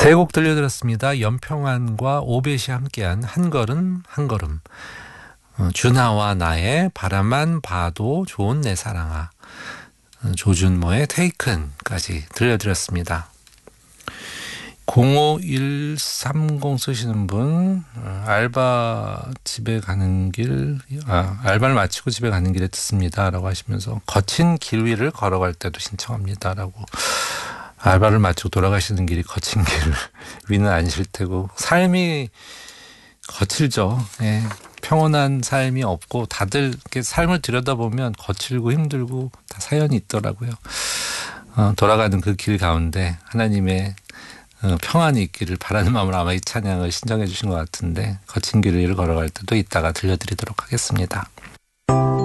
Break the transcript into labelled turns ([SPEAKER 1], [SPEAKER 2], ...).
[SPEAKER 1] 세 곡 들려드렸습니다. 연평안과 오벳이 함께한 한 걸음 한 걸음, 준하와 나의 바라만 봐도 좋은 내 사랑아, 조준모의 테이큰까지 들려드렸습니다. 05130 쓰시는 분, 알바를 마치고 집에 가는 길에 듣습니다 라고 하시면서 거친 길 위를 걸어갈 때도 신청합니다 라고. 알바를 마치고 돌아가시는 길이 거친 길 위는 아니실 테고, 삶이 거칠죠. 예. 평온한 삶이 없고 다들 이렇게 삶을 들여다보면 거칠고 힘들고 다 사연이 있더라고요. 돌아가는 그 길 가운데 하나님의 평안이 있기를 바라는 마음으로 아마 이 찬양을 신청해 주신 것 같은데, 거친 길 위를 걸어갈 때도 이따가 들려드리도록 하겠습니다.